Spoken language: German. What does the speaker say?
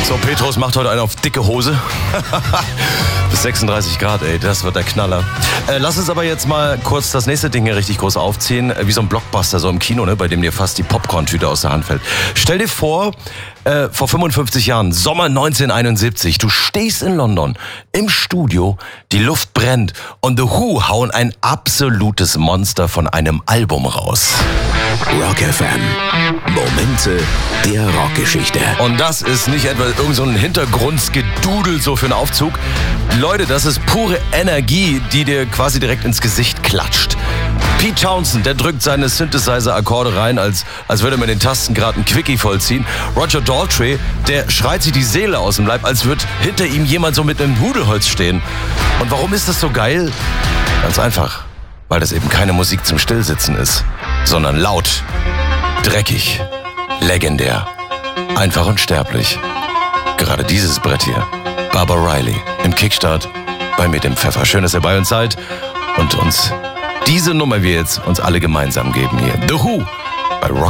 So, Petrus macht heute einen auf dicke Hose. Bis 36 Grad, ey, das wird der Knaller. Lass uns aber jetzt mal kurz das nächste Ding hier richtig groß aufziehen. Wie so ein Blockbuster, so im Kino, ne, bei dem dir fast die Popcorn-Tüte aus der Hand fällt. Stell dir vor 55 Jahren, Sommer 1971, du stehst in London im Studio, die Luft brennt und The Who hauen ein absolutes Monster von einem Album raus. Rock FM. Momente der Rockgeschichte. Und das ist nicht etwa irgend so ein Hintergrundsgedudel so für einen Aufzug. Leute, das ist pure Energie, die dir quasi direkt ins Gesicht klatscht. Pete Townshend, der drückt seine Synthesizer-Akkorde rein, als würde man den Tasten gerade ein Quickie vollziehen. Roger Daltrey, der schreit sich die Seele aus dem Leib, als würde hinter ihm jemand so mit einem Nudelholz stehen. Und warum ist das so geil? Ganz einfach, weil das eben keine Musik zum Stillsitzen ist, sondern laut, dreckig, legendär, einfach und sterblich. Gerade dieses Brett hier, Barbara Riley, im Kickstart bei Mit dem Pfeffer. Schön, dass ihr bei uns seid und uns diese Nummer wir jetzt uns alle gemeinsam geben hier. The Who bei Rock.